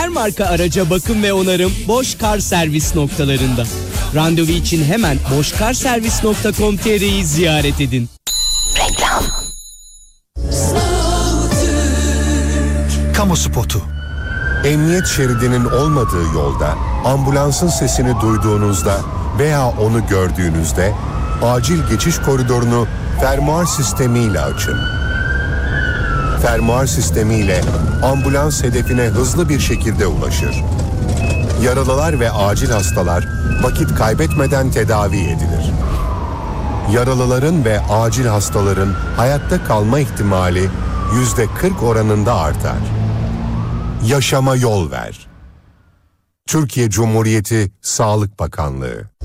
her marka araca bakım ve onarım Boş Kar Servis noktalarında. Randevu için hemen boşkarservis.com.tr'yi ziyaret edin. Reklam. Kamu spotu. Emniyet şeridinin olmadığı yolda ambulansın sesini duyduğunuzda veya onu gördüğünüzde acil geçiş koridorunu fermuar sistemiyle açın. Fermuar sistemiyle ambulans hedefine hızlı bir şekilde ulaşır. Yaralılar ve acil hastalar vakit kaybetmeden tedavi edilir. Yaralıların ve acil hastaların hayatta kalma ihtimali %40 oranında artar. Yaşama yol ver. Türkiye Cumhuriyeti Sağlık Bakanlığı.